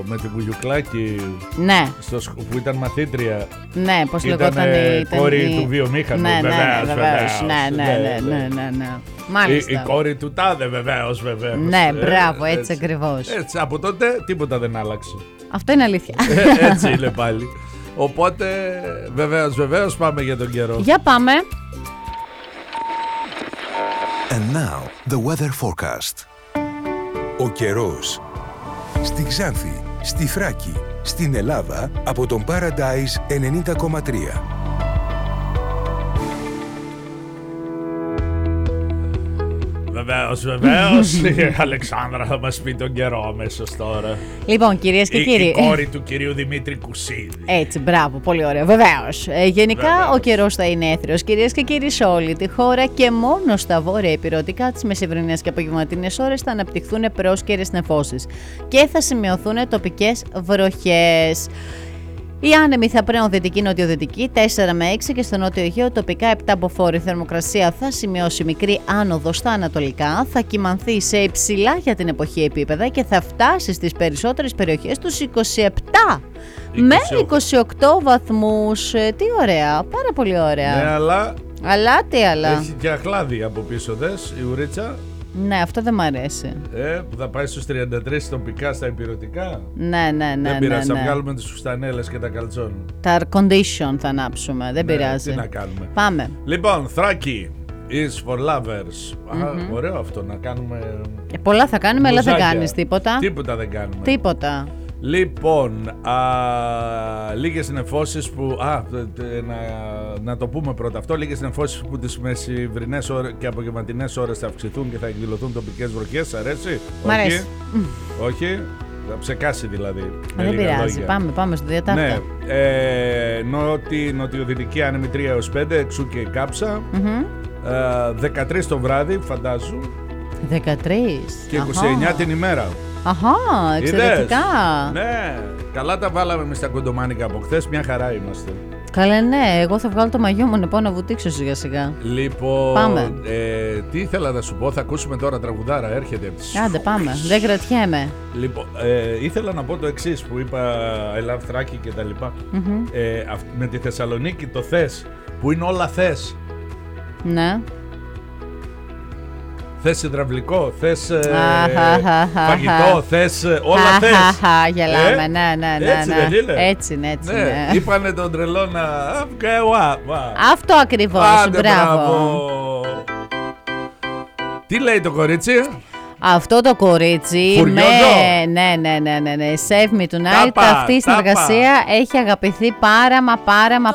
με τη Βουγιουκλάκη. Ναι. Που ήταν μαθήτρια. Ναι, πώς λεγόταν η κόρη του βιομήχανου. Ναι, βεβαίως. Ναι. Μάλιστα. Η κόρη του τάδε, βεβαίως. Ναι, μπράβο, έτσι ακριβώς. Έτσι, από τότε τίποτα δεν άλλαξε. Αυτό είναι αλήθεια. Έτσι είναι πάλι. Οπότε, βεβαίως πάμε για τον καιρό. Για πάμε. And now, the weather forecast. Ο καιρός. Στη Ξάνθη, στη Θράκη, στην Ελλάδα, από τον Paradise 90,3. Βεβαίως, η Αλεξάνδρα θα μας πει τον καιρό αμέσως τώρα. Λοιπόν, κυρίες και κύριοι. Η κόρη του κυρίου Δημήτρη Κουσίδη. Έτσι, μπράβο, πολύ ωραία. Βεβαίως. Γενικά, ο καιρός θα είναι έθριος, κυρίες και κύριοι, σε όλη τη χώρα και μόνο στα βόρεια ηπειρωτικά τις μεσημβρινές και απογευματινές ώρες θα αναπτυχθούν πρόσκαιρες νεφώσεις και θα σημειωθούν τοπικές βροχές. Οι άνεμοι θα πρέουν δυτική-νοτιοδυτική 4 με 6 και στο νότιο Αιγαίο τοπικά 7 μποφόρ. Η θερμοκρασία θα σημειώσει μικρή άνοδο στα ανατολικά, θα κυμανθεί σε υψηλά για την εποχή επίπεδα και θα φτάσει στις περισσότερες περιοχές τους 27 με 28 βαθμούς. Τι ωραία, πάρα πολύ ωραία. Ναι, αλλά τι άλλα. έχει και αχλάδι από πίσω, δες, η ουρίτσα. Ναι, αυτό δεν μ' αρέσει. Που θα πάει στους 33 τοπικά στα ηπειρωτικά. Ναι. Δεν πειράζει, θα βγάλουμε τις φουστανέλες και τα καλτσόν. Τα air condition θα ανάψουμε, δεν πειράζει. Τι να κάνουμε. Πάμε. Λοιπόν, Θράκη is for lovers. Ωραίο αυτό να κάνουμε. Πολλά θα κάνουμε, αλλά δεν κάνεις τίποτα. Τίποτα δεν κάνουμε. Τίποτα. Λοιπόν, λίγες νεφώσεις που. Να το πούμε πρώτα αυτό. Λίγες νεφώσεις που τις μεσημβρινές και απογευματινές ώρες θα αυξηθούν και θα εκδηλωθούν τοπικές βροχές. Σ' αρέσει? Μ' αρέσει. Όχι. Θα ψεκάσει δηλαδή. Δεν πειράζει. Πάμε στο διατάφτα. Ναι. Νοτιοδυτική άνεμη 3 έως 5, εξού και η κάψα. 13 το βράδυ, φαντάζου. 13. Και 29 την ημέρα. Αχα, εξαιρετικά. Ναι, καλά τα βάλαμε εμείς τα κοντομάνικα από χθες, μια χαρά είμαστε. Καλά, ναι, εγώ θα βγάλω το μαγιό μου να πάω να βουτήξω σιγά σιγά. Λοιπόν, πάμε. Τι ήθελα να σου πω, θα ακούσουμε τώρα τραγουδάρα, έρχεται. Άντε πάμε, δεν κρατιέμαι. Λοιπόν, ήθελα να πω το εξής που είπα, I love Θράκη και τα λοιπά. Με τη Θεσσαλονίκη το θες, που είναι όλα θες. Ναι. Θες υδραυλικό, θες φαγητό, θες όλα θες. Γελάμε, ναι. Έτσι δεν είναι? Έτσι είναι. Είπανε τον τρελό να... Αυτό ακριβώς, μπράβο. Τι λέει το κορίτσι? Αυτό το κορίτσι Φουριόζο. Ναι. Save Me Tonight. Αυτή η συνεργασία έχει αγαπηθεί πάρα